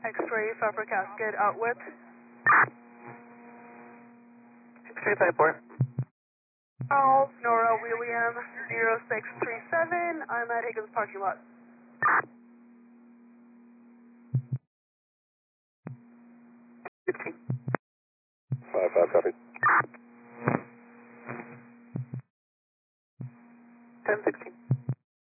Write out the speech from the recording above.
X-ray Faber Cascade out with. X-ray 54. Charles, Nora William 0637. I'm at Higgins parking lot. 16. 5-5, copy. 10-16.